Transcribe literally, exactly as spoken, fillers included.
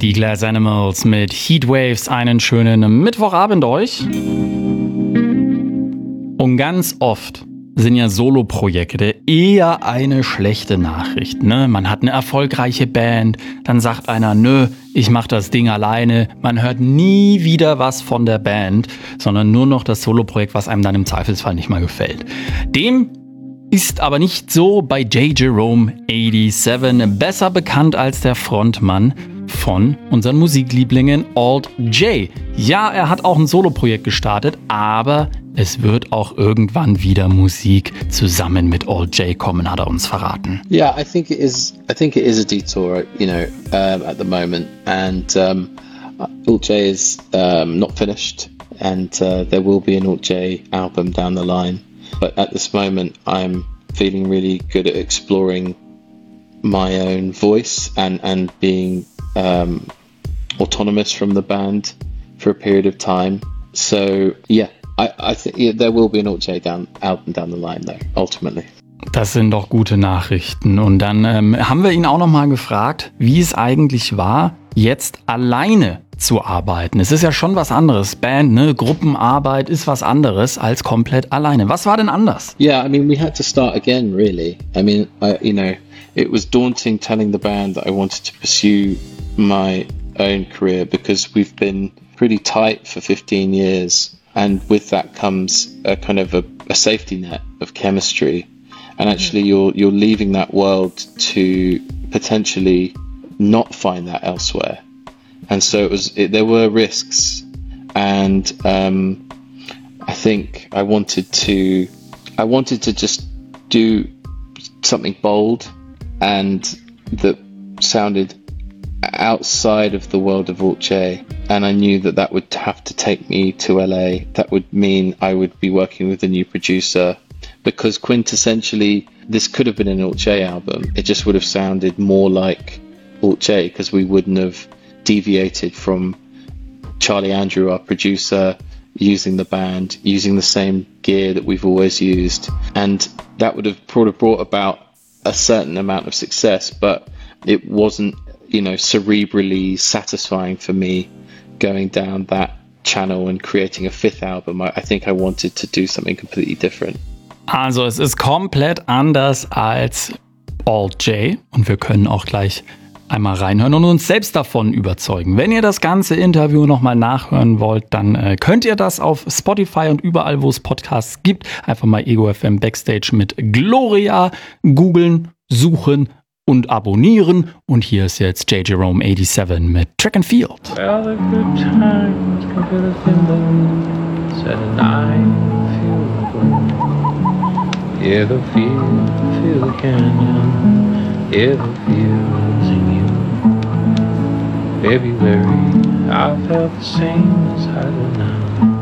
Die Glass Animals mit Heatwaves, einen schönen Mittwochabend euch. Und ganz oft sind ja Soloprojekte eher eine schlechte Nachricht, ne? Man hat eine erfolgreiche Band, dann sagt einer, nö, ich mach das Ding alleine. Man hört nie wieder was von der Band, sondern nur noch das Soloprojekt, was einem dann im Zweifelsfall nicht mal gefällt. Dem ist aber nicht so bei J. Jerome siebenundachtzig, besser bekannt als der Frontmann von unseren Musiklieblingen Alt J. Ja, er hat auch ein Soloprojekt gestartet, aber es wird auch irgendwann wieder Musik zusammen mit Alt J kommen, hat er uns verraten. Yeah, I think it is. I think it is a detour, you know, um, at the moment, and um, Alt J is um, not finished, and uh, there will be an Alt J album down the line. But at this moment, I'm feeling really good at exploring my own voice and and being um, autonomous from the band for a period of time. So yeah. I, I think yeah, there will be an Alt J down, album down the line, though, ultimately. Das sind doch gute Nachrichten. Und dann ähm, haben wir ihn auch noch mal gefragt, wie es eigentlich war, jetzt alleine zu arbeiten. Es ist ja schon was anderes. Band, ne, Gruppenarbeit ist was anderes als komplett alleine. Was war denn anders? Yeah, I mean, we had to start again, really. I mean, I, you know, it was daunting telling the band that I wanted to pursue my own career because we've been pretty tight for fifteen years. And with that comes a kind of a, a safety net of chemistry. And actually you're you're leaving that world to potentially not find that elsewhere. And so it was it, there were risks. And um, I think I wanted to I wanted to just do something bold and that sounded outside of the world of Alt J, and I knew that that would have to take me to L A. That would mean I would be working with a new producer, because quintessentially this could have been an Alt J album. It just would have sounded more like Alt J because we wouldn't have deviated from Charlie Andrew, our producer, using the band, using the same gear that we've always used, and that would have brought about a certain amount of success, but it wasn't, you know, cerebrally satisfying for me going down that channel and creating a fifth album. I, I think I wanted to do something completely different. Also es ist komplett anders als Alt J und wir können auch gleich einmal reinhören und uns selbst davon überzeugen. Wenn ihr das ganze Interview nochmal nachhören wollt, dann äh, könnt ihr das auf Spotify und überall, wo es Podcasts gibt. Einfach mal Ego F M Backstage mit Gloria googeln, suchen und abonnieren. Und hier ist jetzt J. Jerome siebenundachtzig mit Track and Field. Well, the good times come to the window, said and I feel the wind. Yeah, the field, feel the canyon, yeah, the field's in you. February, I felt the same as I do now.